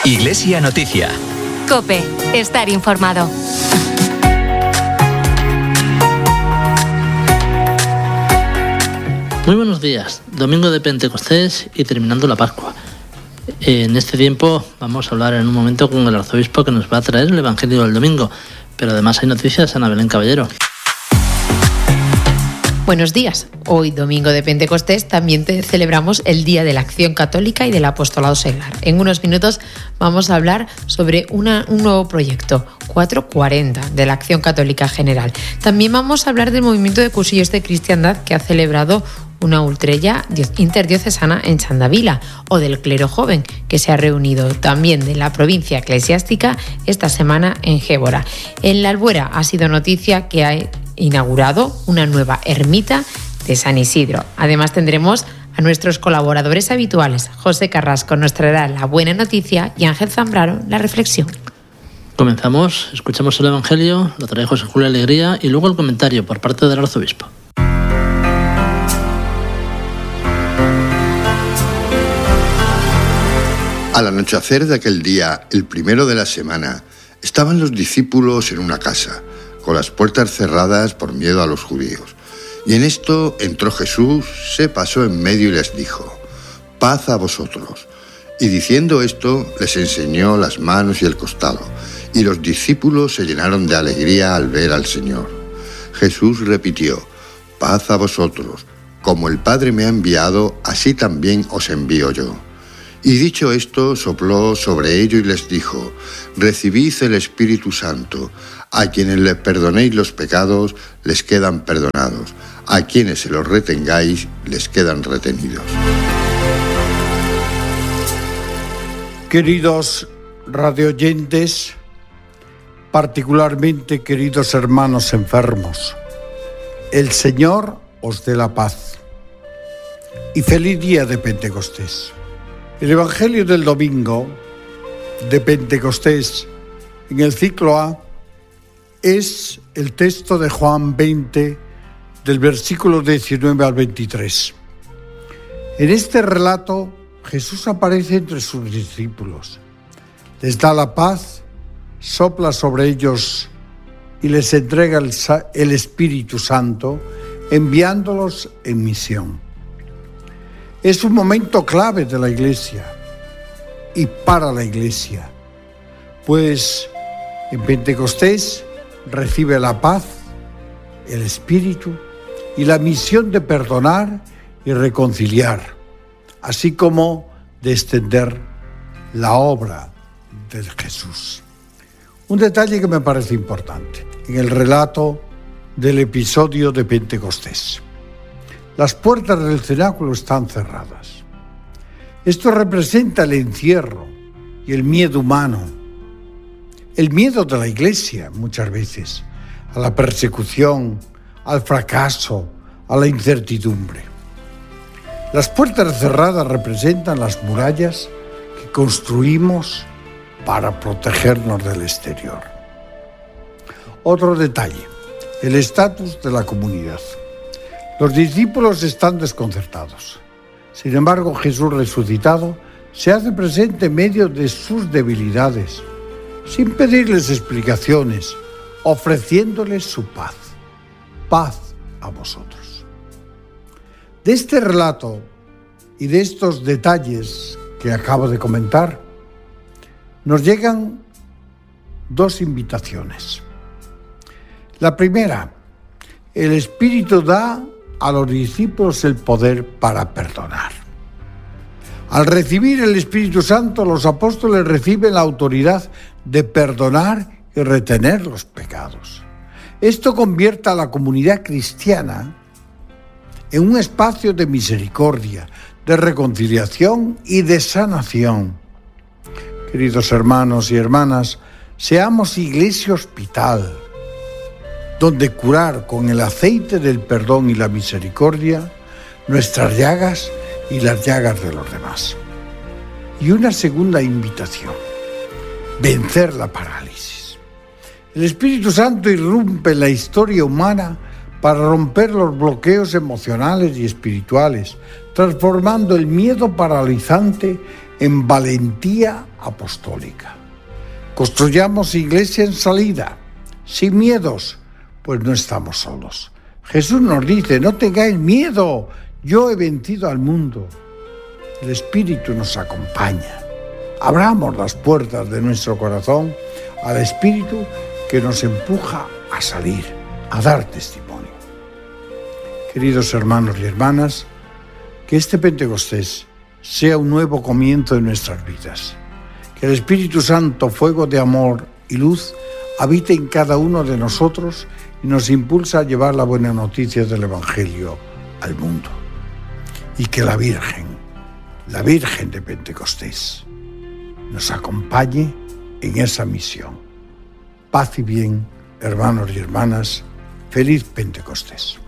Iglesia Noticia. COPE. Estar informado. Muy buenos días. Domingo de Pentecostés y terminando la Pascua. En este tiempo vamos a hablar en un momento con el arzobispo que nos va a traer el Evangelio del domingo. Pero además hay noticias, Ana Belén Caballero. Buenos días. Hoy, domingo de Pentecostés, también celebramos el Día de la Acción Católica y del Apostolado Seglar. En unos minutos vamos a hablar sobre un nuevo proyecto, 440, de la Acción Católica General. También vamos a hablar del movimiento de cursillos de cristiandad que ha celebrado una ultrella interdiocesana en Chandavila, o del clero joven que se ha reunido también de la provincia eclesiástica esta semana en Gébora. En la Albuera ha sido noticia que ha inaugurado una nueva ermita de San Isidro. Además tendremos a nuestros colaboradores habituales. José Carrasco nos traerá la buena noticia y Ángel Zambrano la reflexión. Comenzamos, escuchamos el Evangelio, lo trae José Julio Alegría y luego el comentario por parte del arzobispo. Al anochecer de aquel día, el primero de la semana, estaban los discípulos en una casa, con las puertas cerradas por miedo a los judíos. Y en esto entró Jesús, se pasó en medio y les dijo: «Paz a vosotros». Y diciendo esto, les enseñó las manos y el costado. Y los discípulos se llenaron de alegría al ver al Señor. Jesús repitió: «Paz a vosotros. Como el Padre me ha enviado, así también os envío yo». Y dicho esto, sopló sobre ellos y les dijo: «Recibid el Espíritu Santo. A quienes les perdonéis los pecados, les quedan perdonados. A quienes se los retengáis, les quedan retenidos». Queridos radioyentes, particularmente queridos hermanos enfermos, el Señor os dé la paz. Y feliz día de Pentecostés. El Evangelio del domingo de Pentecostés en el ciclo A es el texto de Juan 20, del versículo 19 al 23. En este relato, Jesús aparece entre sus discípulos, les da la paz, sopla sobre ellos y les entrega el Espíritu Santo, enviándolos en misión. Es un momento clave de la Iglesia y para la Iglesia, pues en Pentecostés recibe la paz, el Espíritu y la misión de perdonar y reconciliar, así como de extender la obra de Jesús. Un detalle que me parece importante en el relato del episodio de Pentecostés. Las puertas del cenáculo están cerradas. Esto representa el encierro y el miedo humano. El miedo de la Iglesia, muchas veces, a la persecución, al fracaso, a la incertidumbre. Las puertas cerradas representan las murallas que construimos para protegernos del exterior. Otro detalle, el estatus de la comunidad. Los discípulos están desconcertados. Sin embargo, Jesús resucitado se hace presente en medio de sus debilidades, sin pedirles explicaciones, ofreciéndoles su paz. Paz a vosotros. De este relato y de estos detalles que acabo de comentar, nos llegan dos invitaciones. La primera, el Espíritu da a los discípulos el poder para perdonar. Al recibir el Espíritu Santo, los apóstoles reciben la autoridad de perdonar y retener los pecados. Esto convierte a la comunidad cristiana en un espacio de misericordia, de reconciliación y de sanación. Queridos hermanos y hermanas, seamos iglesia hospital, donde curar con el aceite del perdón y la misericordia nuestras llagas y las llagas de los demás. Y una segunda invitación: vencer la parálisis. El Espíritu Santo irrumpe en la historia humana para romper los bloqueos emocionales y espirituales, transformando el miedo paralizante en valentía apostólica. Construyamos iglesia en salida, sin miedos, pues no estamos solos. Jesús nos dice, no tengáis miedo, yo he vencido al mundo. El Espíritu nos acompaña. Abramos las puertas de nuestro corazón al Espíritu que nos empuja a salir, a dar testimonio. Queridos hermanos y hermanas, que este Pentecostés sea un nuevo comienzo en nuestras vidas. Que el Espíritu Santo, fuego de amor y luz, habite en cada uno de nosotros y nos impulsa a llevar la buena noticia del Evangelio al mundo. Y que la Virgen de Pentecostés, nos acompañe en esa misión. Paz y bien, hermanos y hermanas, feliz Pentecostés.